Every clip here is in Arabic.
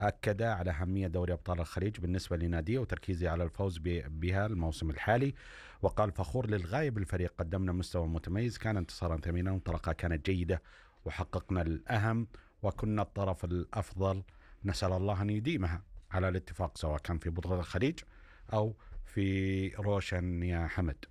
أكد على أهمية دوري أبطال الخليج بالنسبة لناديه وتركيزه على الفوز بها الموسم الحالي، وقال: فخور للغاية بالفريق، قدمنا مستوى متميز، كان انتصارا ثمينا وانطلاقة كانت جيدة وحققنا الأهم وكنا الطرف الأفضل، نسأل الله أن يديمها على الاتفاق سواء كان في بطولة الخليج أو في روشن يا حمد.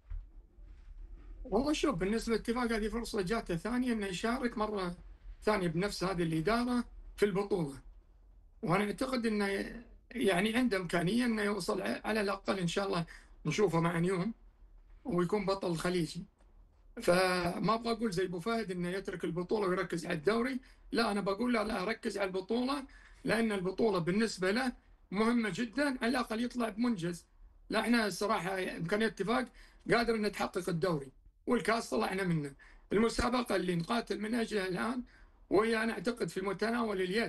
والله شوف، بالنسبة للاتفاق هذه فرصة جاته ثانية انه يشارك مرة ثانية بنفس هذه الإدارة في البطولة، وانا اعتقد انه يعني عنده إمكانية انه يوصل على الأقل ان شاء الله نشوفه مع نيوم ويكون بطل خليجي. فما ابغى اقول زي ابو فهد انه يترك البطولة ويركز على الدوري، لا انا بقول له لا، ركز على البطولة، لان البطولة بالنسبة له مهمة جدا، على الأقل يطلع بمنجز. لا احنا الصراحة إمكانية اتفاق قادر ان نتحقق الدوري والكاس طلعنا منه. المسابقة اللي نقاتل من أجلها الآن وهي أنا أعتقد في متناول اليد،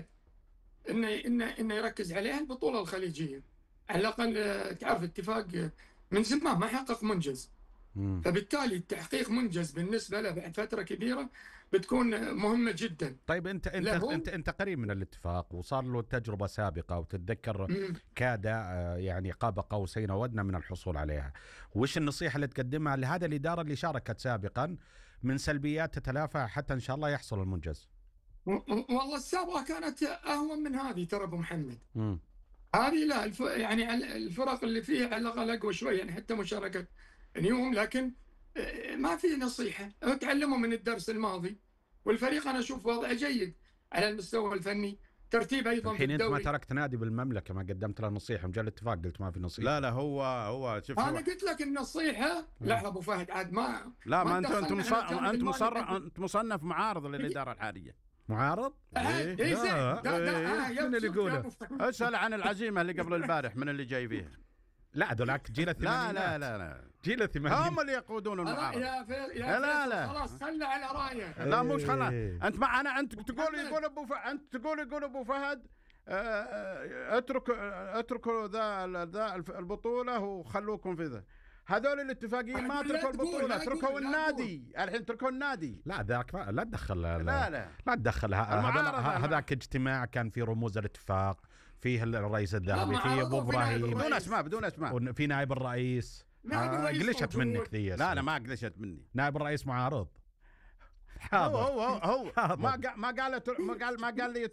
إنه يركز عليها البطولة الخليجية على الأقل. تعرف اتفاق من زمان ما حقق منجز، فبالتالي تحقيق منجز بالنسبة له بعد فترة كبيرة بتكون مهمة جدا. طيب انت قريب من الاتفاق وصار له تجربة سابقة وتتذكر كاد يعني قاب قوسين ودنا من الحصول عليها. وش النصيحة اللي تقدمها لهذا الإدارة اللي شاركت سابقا من سلبيات تتلافى حتى إن شاء الله يحصل المنجز؟ والله السابقة كانت أهون من هذه ترى أبو محمد. هذه لا يعني الفرق اللي فيها على الأقل أقوى شوية، يعني حتى مشاركة نيوم، لكن ما في نصيحة، تعلموا من الدرس الماضي. والفريق أنا أشوف وضعه جيد على المستوى الفني، ترتيب أيضا الحين بالدوري. أنت ما تركت نادي بالمملكة ما قدمت له نصيحة، مجال الاتفاق قلت ما في نصيحة. لا هو شوف، أنا قلت لك النصيحة. لا أبو فهد عاد ما لا ما أنت مصنف معارض للإدارة الحالية. معارض؟ إيه من اللي يقوله؟ اسأل عن العزيمة اللي قبل البارح من اللي جاي فيها. لا هذولاك جيل الثمانينات. لا جيل الثمانينات هم اللي يقودون المعارضة. لا خلاص خلنا على رايه. لا مش خلاص. انت معنا، انت تقول ابو فهد، انت تقول ابو فهد اتركوا ذا البطولة وخلوكم في ذا. هذول الاتفاقيين ما تركوا البطولة، تركوا النادي. الحين تركوا النادي. لا ذاك لا تدخل، لا تدخل. هذاك اجتماع كان في رموز الاتفاق، فيه الرئيس الذهبي، فيه ابو ابراهيم بدون اسماء، وفي نائب الرئيس. قلشت منك ذي. لا ما قلشت مني. نائب الرئيس معارض. هو ما قال لي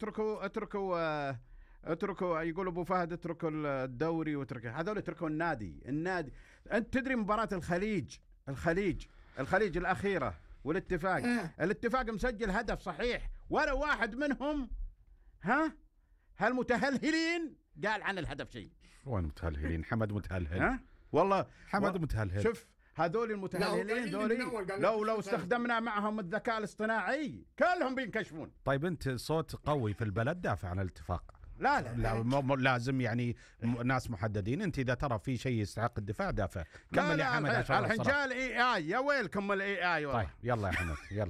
اتركوا يقول ابو فهد اتركوا الدوري واتركوا هذول، اتركوا النادي. انت تدري مباراة الخليج الأخيرة والاتفاق، الاتفاق مسجل هدف صحيح ولا واحد منهم هالمتهلهلين قال عن الهدف شيء. وين متهلهلين؟ حمد متهلهل. والله حمد متهلهل. شوف هذول المتهلهلين دولي لو استخدمنا معهم الذكاء الاصطناعي كلهم بينكشفون. طيب انت صوت قوي في البلد دافع عن الاتفاق. لا لازم يعني ناس محددين. انت اذا ترى في شيء يستحق الدفاع دافع. كمل يا حمد. الحين جاء الاي يا ويلكم الاي طيب يلا يا حمد يلا.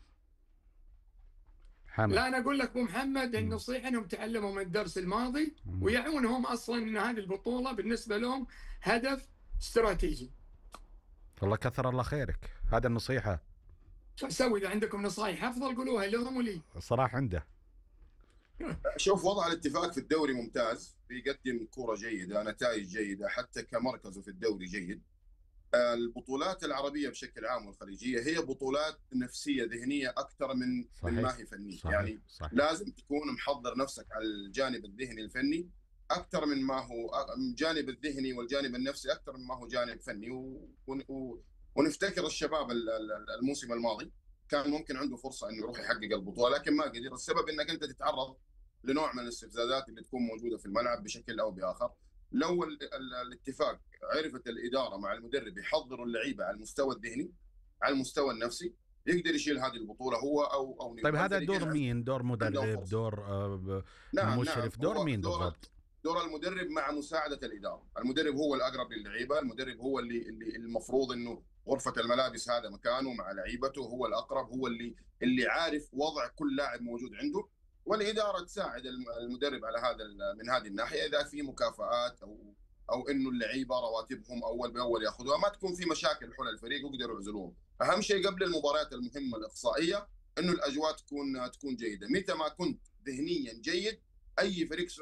لا أنا أقول لك أبو محمد النصيحة أنهم تعلموا من الدرس الماضي ويعونهم أصلا أن هذه البطولة بالنسبة لهم هدف استراتيجي. والله كثر الله خيرك، هذا النصيحة. شو أسوي إذا عندكم نصايح أفضل قولوها لهم ولي. الصراحة عنده. شوف وضع الاتفاق في الدوري ممتاز، بيقدم كرة جيدة، نتائج جيدة، حتى كمركزه في الدوري جيد. البطولات العربية بشكل عام والخليجية هي بطولات نفسية ذهنية أكثر من ما هي فنية. يعني لازم تكون محضر نفسك على الجانب الذهني الفني أكثر من ما هو الجانب الذهني، والجانب النفسي أكثر من ما هو جانب فني. ونفتكر الشباب الموسم الماضي كان ممكن عنده فرصة إنه يروح يحقق البطولة لكن ما قدر. السبب إنك أنت تتعرض لنوع من الاستفزازات اللي تكون موجودة في الملعب بشكل أو بآخر. لو الاتفاق عرفت الإدارة مع المدرب يحضروا اللعيبة على المستوى الذهني على المستوى النفسي يقدر يشيل هذه البطولة هو أو طيب هذا دور مين؟ دور مدرب؟ دور مشرف؟ دور مين بالضبط؟ دور المدرب مع مساعدة الإدارة. المدرب هو الأقرب للعيبة، المدرب هو اللي المفروض إنه غرفة الملابس هذا مكانه مع لعيبته، هو الأقرب، هو اللي عارف وضع كل لاعب موجود عنده. والإدارة تساعد المدرب على من هذه الناحية، إذا في مكافآت أو إنه اللعيبة رواتبهم أول بأول يأخذوها، ما تكون في مشاكل حول الفريق ويقدروا يعزلوهم. أهم شيء قبل المباريات المهمة الإقصائية إنه الأجواء تكون جيدة. متى ما كنت ذهنيا جيد اي فريق